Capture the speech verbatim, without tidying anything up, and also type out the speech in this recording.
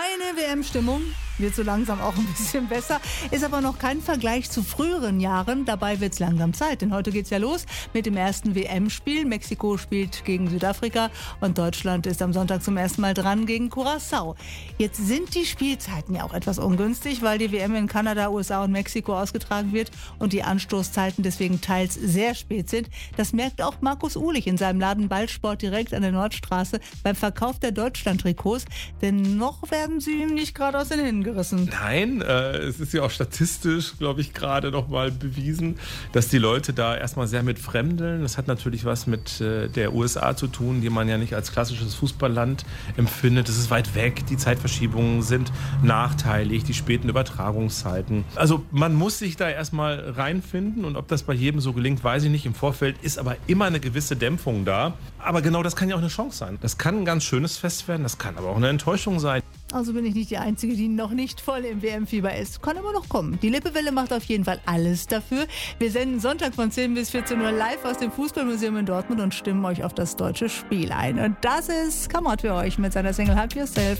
Meine W M-Stimmung wird so langsam auch ein bisschen besser, ist aber noch kein Vergleich zu früheren Jahren. Dabei wird es langsam Zeit, denn heute geht's ja los mit dem ersten W M-Spiel. Mexiko spielt gegen Südafrika und Deutschland ist am Sonntag zum ersten Mal dran gegen Curaçao. Jetzt sind die Spielzeiten ja auch etwas ungünstig, weil die W M in Kanada, U S A und Mexiko ausgetragen wird und die Anstoßzeiten deswegen teils sehr spät sind. Das merkt auch Markus Uhlich in seinem Laden Ballsport direkt an der Nordstraße beim Verkauf der Deutschland-Trikots, denn noch werden sie ihm nicht gerade aus den Händen gerissen. Nein, äh, es ist ja auch statistisch, glaube ich, gerade noch mal bewiesen, dass die Leute da erstmal sehr mit fremdeln. Das hat natürlich was mit äh, der U S A zu tun, die man ja nicht als klassisches Fußballland empfindet. Es ist weit weg, die Zeitverschiebungen sind nachteilig, die späten Übertragungszeiten. Also man muss sich da erstmal reinfinden und ob das bei jedem so gelingt, weiß ich nicht. Im Vorfeld ist aber immer eine gewisse Dämpfung da. Aber genau das kann ja auch eine Chance sein. Das kann ein ganz schönes Fest werden, das kann aber auch eine Enttäuschung sein. Also bin ich nicht die Einzige, die noch nicht voll im W M-Fieber ist. Kann aber noch kommen. Die Lippewelle macht auf jeden Fall alles dafür. Wir senden Sonntag von zehn bis vierzehn Uhr live aus dem Fußballmuseum in Dortmund und stimmen euch auf das deutsche Spiel ein. Und das ist Kammert für euch mit seiner Single Help Yourself.